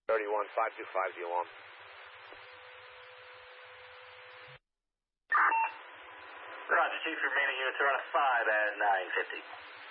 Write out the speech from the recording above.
31-525 the alarm. Roger, Chief, remaining units are on a 5 at 950.